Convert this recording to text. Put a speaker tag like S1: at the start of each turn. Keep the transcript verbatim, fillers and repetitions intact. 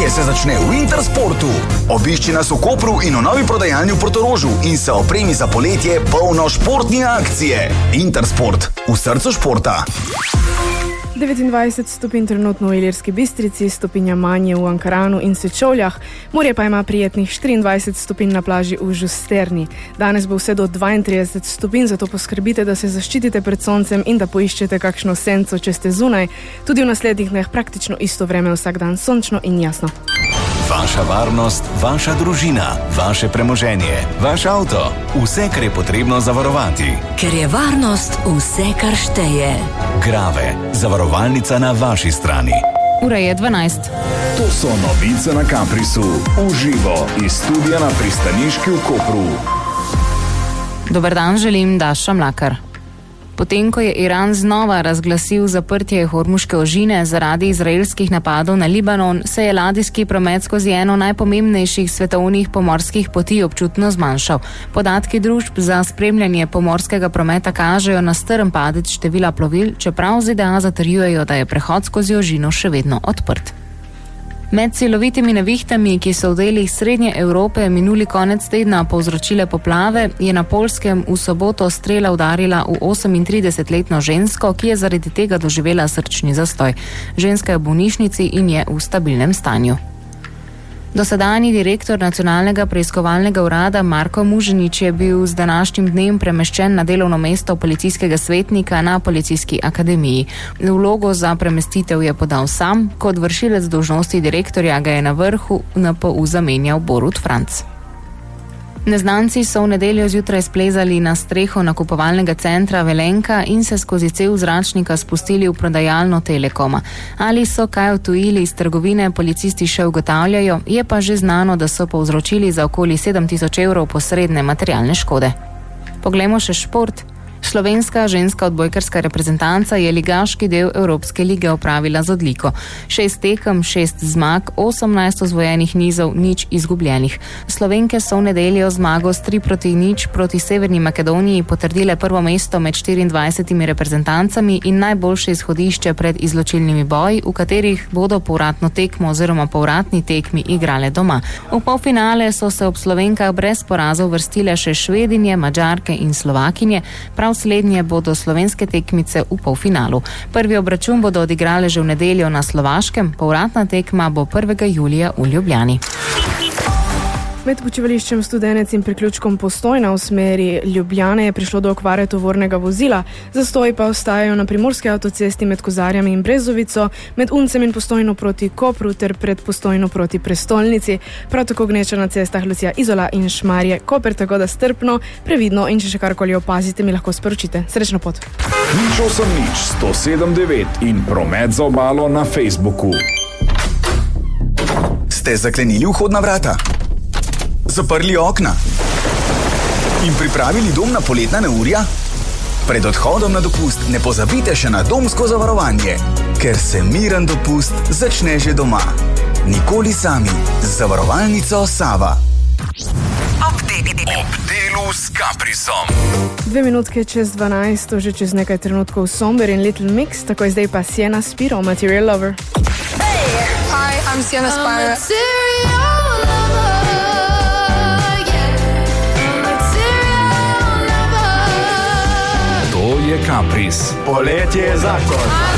S1: Poletje se začne v Intersportu. Obišči nas v Kopru in v novi prodajalni v Portorožu in se opremi za poletje polno športne akcije. Intersport, v srcu športa.
S2: devetindvajset stopinj trenutno v Ilirski Bistrici, stopinja manje v Ankaranu in Sečovljah, morje pa ima prijetnih štiriindvajset stopinj na plaži v Žusterni. Danes bo vse do dvaintrideset stopinj, zato poskrbite, da se zaščitite pred soncem in da poiščete kakšno senco, če ste zunaj. Tudi v naslednjih dneh praktično isto vreme, vsak dan sončno in jasno.
S3: Vaša varnost, vaša družina, vaše premoženje, vaš avto, vse, kar je potrebno zavarovati.
S4: Ker je varnost vse, kar šteje.
S3: Grave, zavarovalnica na vaši strani.
S5: Ura je dvanajst.
S6: To so novice na Caprisu, v živo iz studia na pristaniški v Kopru.
S5: Dober dan, želim Daša Mlakar. Potem, ko je Iran znova razglasil zaprtje Hormuške ožine zaradi izraelskih napadov na Libanon, se je ladijski promet skozi eno najpomembnejših svetovnih pomorskih poti občutno zmanjšal. Podatki družb za spremljanje pomorskega prometa kažejo na strm padec števila plovil, čeprav Z D A zatrjujejo, da je prehod skozi ožino še vedno odprt. Med silovitimi nevihtami, ki so v delih Srednje Evrope minuli konec tedna povzročile poplave, je na Poljskem v soboto strela udarila v osemintridesetletno žensko, ki je zaradi tega doživela srčni zastoj. Ženska je v bolnišnici in je v stabilnem stanju. Dosedanji direktor Nacionalnega preiskovalnega urada Marko Muženič je bil z današnjim dnem premeščen na delovno mesto policijskega svetnika na Policijski akademiji. Vlogo za premestitev je podal sam, kot vršilec dolžnosti direktorja ga je na vrhu N P U zamenjal Borut Franc. Neznanci so v nedeljo zjutraj splezali na streho nakupovalnega centra Velenka in se skozi cev zračnika spustili v prodajalno Telekoma. Ali so kaj odtujili iz trgovine, policisti še ugotavljajo, je pa že znano, da so povzročili za okoli sedem tisoč evrov posredne materialne škode. Poglejmo še šport. Slovenska ženska odbojkarska reprezentanca je ligaški del Evropske lige opravila z odliko. Šest tekem, šest zmag, osemnajst osvojenih nizov, nič izgubljenih. Slovenke so v nedeljo zmago s tri proti nič proti Severni Makedoniji potrdile prvo mesto med štiriindvajsetimi reprezentancami in najboljše izhodišče pred izločilnimi boji, v katerih bodo povratno tekmo oziroma povratni tekmi igrale doma. V polfinale so se ob Slovenkah brez porazov vrstile še Švedinje, Madžarke in Slovakinje, prav slednje bodo slovenske tekmice v polfinalu. Prvi obračun bodo odigrale že v nedeljo na Slovaškem, povratna tekma bo prvega julija v Ljubljani.
S2: Med počivališčem Studenec in priključkom Postojna v smeri Ljubljane je prišlo do okvare tovornega vozila. Zastoji pa ostajajo na primorski avtocesti med Kozarjami in Brezovico, med Uncem in Postojno proti Kopru ter pred Postojno proti prestolnici. Prav tako gneča na cestah Lucija Izola in Šmarje Koper, tako da strpno, previdno in če še karkoli opazite, mi lahko sporočite. Srečno pot.
S6: Nič osem nič, sto sedem devet in promet za obalo na Facebooku.
S1: Ste zaklenili vhodna vrata? Zaprli okna in pripravili dom na poletna neurja? Pred odhodom na dopust ne pozabite še na domsko zavarovanje, ker se miren dopust začne že doma. Nikoli sami z zavarovalnico Sava.
S3: Ob delu s Caprisom.
S2: Dve minutke čez dvanajst, že čez nekaj trenutkov Somber in Little Mix, tako je zdaj pa Sienna Spiro, Material Lover.
S7: Hey! Hi, I'm Sienna Spiro.
S6: To je Capris.
S8: Poletje je zakon.